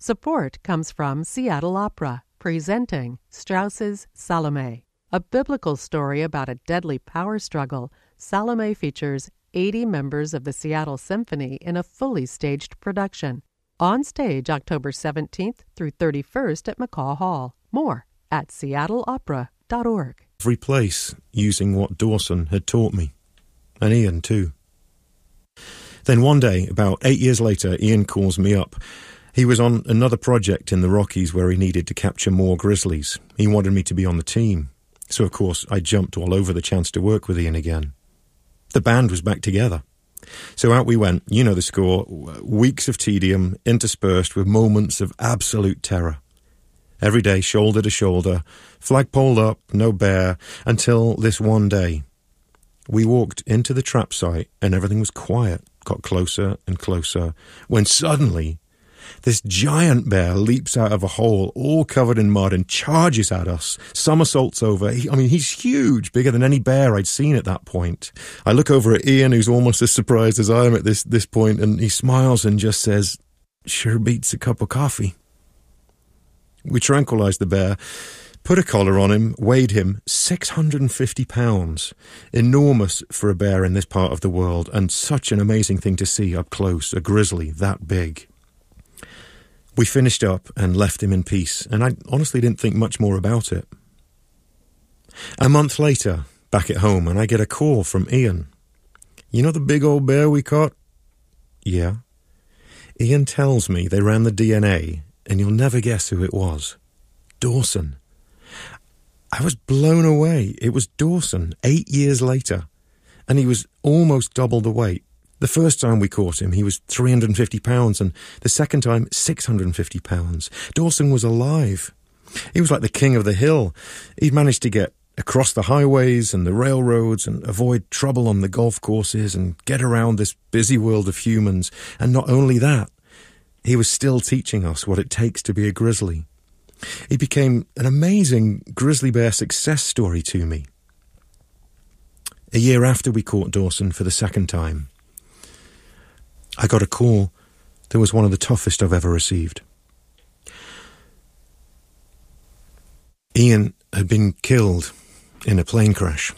Support comes from Seattle Opera, presenting Strauss's Salome. A biblical story about a deadly power struggle, Salome features 80 members of the Seattle Symphony in a fully staged production. On stage October 17th through 31st at McCaw Hall. More at seattleopera.org. Every place using what Dawson had taught me. And Ian, too. Then one day, about 8 years later, Ian calls me up. He was on another project in the Rockies where he needed to capture more grizzlies. He wanted me to be on the team. So, of course, I jumped all over the chance to work with Ian again. The band was back together. So out we went. You know the score. Weeks of tedium interspersed with moments of absolute terror. Every day, shoulder to shoulder, flagpole up, no bear, until this one day. We walked into the trap site and everything was quiet, got closer and closer, when suddenly this giant bear leaps out of a hole all covered in mud and charges at us, somersaults over. He's huge, bigger than any bear I'd seen at that point. I look over at Ian, who's almost as surprised as I am at this point, and he smiles and just says, "Sure beats a cup of coffee." We tranquilized the bear, put a collar on him, weighed him 650 pounds. Enormous for a bear in this part of the world, and such an amazing thing to see up close, a grizzly that big. We finished up and left him in peace, and I honestly didn't think much more about it. A month later, back at home, and I get a call from Ian. "You know the big old bear we caught?" "Yeah." Ian tells me they ran the DNA, and you'll never guess who it was. Dawson. I was blown away. It was Dawson, 8 years later, and he was almost double the weight. The first time we caught him, he was 350 pounds, and the second time, 650 pounds. Dawson was alive. He was like the king of the hill. He'd managed to get across the highways and the railroads and avoid trouble on the golf courses and get around this busy world of humans. And not only that, he was still teaching us what it takes to be a grizzly. He became an amazing grizzly bear success story to me. A year after we caught Dawson for the second time, I got a call that was one of the toughest I've ever received. Ian had been killed in a plane crash.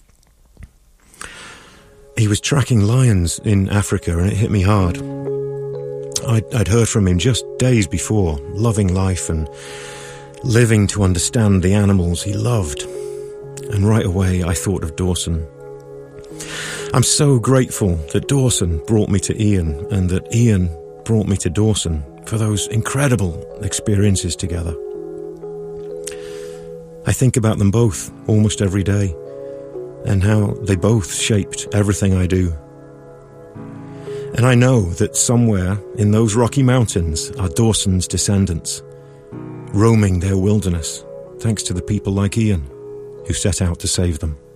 He was tracking lions in Africa, and it hit me hard. I'd heard from him just days before, loving life and living to understand the animals he loved. And right away I thought of Dawson. I'm so grateful that Dawson brought me to Ian and that Ian brought me to Dawson for those incredible experiences together. I think about them both almost every day and how they both shaped everything I do. And I know that somewhere in those Rocky Mountains are Dawson's descendants, roaming their wilderness, thanks to the people like Ian who set out to save them.